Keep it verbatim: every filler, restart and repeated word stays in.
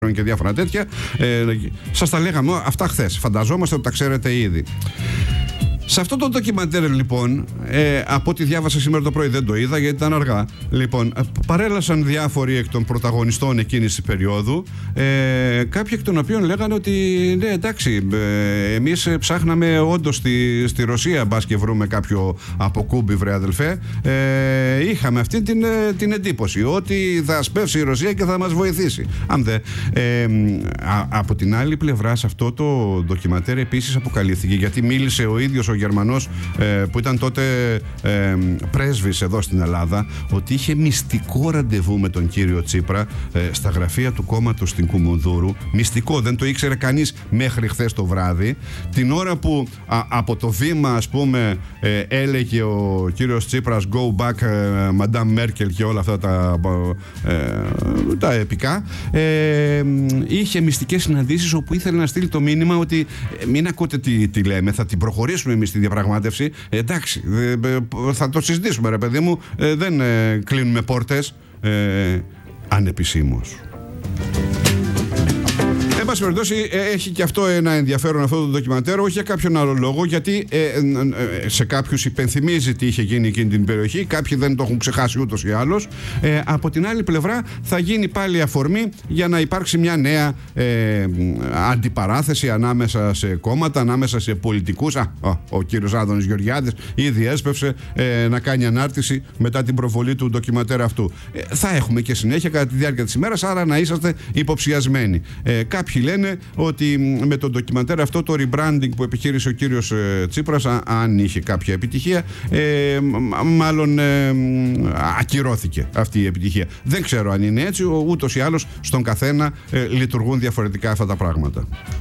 και διάφορα τέτοια. Ε, σας τα λέγαμε αυτά χθες. Φανταζόμαστε ότι τα ξέρετε ήδη. Σε αυτό το ντοκιμαντέρ, λοιπόν, ε, από ό,τι διάβασα σήμερα το πρωί, δεν το είδα γιατί ήταν αργά. Λοιπόν, παρέλασαν διάφοροι εκ των πρωταγωνιστών εκείνης της περίοδου. Ε, κάποιοι εκ των οποίων λέγανε ότι ναι, εντάξει, ε, εμείς ψάχναμε όντως στη, στη Ρωσία, μπας και βρούμε κάποιο αποκούμπι, βρε αδελφέ. Ε, είχαμε αυτή την, την εντύπωση ότι θα σπεύσει η Ρωσία και θα μας βοηθήσει. Αν δε. Ε, α, από την άλλη πλευρά, σε αυτό το ντοκιμαντέρ επίσης αποκαλύφθηκε, γιατί μίλησε ο ίδιος ο Γερμανός ε, που ήταν τότε ε, πρέσβης εδώ στην Ελλάδα, ότι είχε μυστικό ραντεβού με τον κύριο Τσίπρα ε, στα γραφεία του κόμματος στην Κουμουνδούρου. Μυστικό, δεν το ήξερε κανείς μέχρι χθες το βράδυ. Την ώρα που α, από το βήμα, ας πούμε, ε, έλεγε ο κύριος Τσίπρας go back ε, Madame Merkel και όλα αυτά τα, ε, τα επικά, ε, είχε μυστικές συναντήσεις όπου ήθελε να στείλει το μήνυμα ότι ε, μην ακούτε τι, τι λέμε, θα την προχωρήσουμε εμείς στη διαπραγμάτευση. Ε, εντάξει, ε, θα το συζητήσουμε, ρε παιδί μου. Ε, δεν ε, κλείνουμε πόρτες ε, ανεπισήμως. Εν πάση περιπτώσει, έχει και αυτό ένα ενδιαφέρον αυτό το ντοκιμαντέρ, όχι για κάποιον άλλο λόγο, γιατί ε, ε, σε κάποιους υπενθυμίζει τι είχε γίνει εκείνη την περιοχή, κάποιοι δεν το έχουν ξεχάσει ούτως ή άλλως. Ε, από την άλλη πλευρά, θα γίνει πάλι αφορμή για να υπάρξει μια νέα ε, αντιπαράθεση ανάμεσα σε κόμματα, ανάμεσα σε πολιτικούς. Α, ο, ο κύριος Άδωνης Γεωργιάδης ήδη έσπευσε ε, να κάνει ανάρτηση μετά την προβολή του ντοκιμαντέρ αυτού. Ε, θα έχουμε και συνέχεια κατά τη διάρκεια της ημέρας, άρα να είσαστε υποψιασμένοι. Ε, Κάποιοι λένε ότι με το ντοκιμαντέρ αυτό, το rebranding που επιχείρησε ο κύριος ε, Τσίπρας, α, αν είχε κάποια επιτυχία, ε, μάλλον ε, ακυρώθηκε αυτή η επιτυχία. Δεν ξέρω αν είναι έτσι, ούτως ή άλλως στον καθένα ε, λειτουργούν διαφορετικά αυτά τα πράγματα.